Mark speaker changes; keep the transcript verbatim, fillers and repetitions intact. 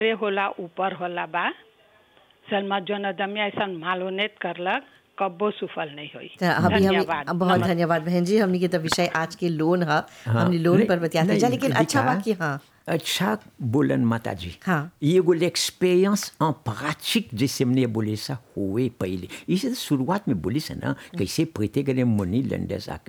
Speaker 1: रे होला ऊपर होला बा सलमा जौन आदमी ऐसा मालूनेत करलक कब्बो सुफल नहीं हुई।
Speaker 2: त अभी हम
Speaker 1: धन्यवाद।
Speaker 2: बहुत
Speaker 1: नमस्ते।
Speaker 2: धन्यवाद बहन जी। हमने के तो विषय आज के लोन है,
Speaker 3: हाँ,
Speaker 2: हमने लोन
Speaker 3: नहीं-
Speaker 2: पर बतियाते
Speaker 3: नहीं,
Speaker 2: जा, लेकिन अच्छा
Speaker 3: दिखा,
Speaker 2: बात कि हाँ
Speaker 3: अच्छा बोलन माता जी।
Speaker 2: हाँ।
Speaker 3: ये वो l'expérience en pratique जैसे हमने बोले सा हुए पहले इसे तो शुरुआत में बोली से ना कैसे प्रीते गले मनी लंडे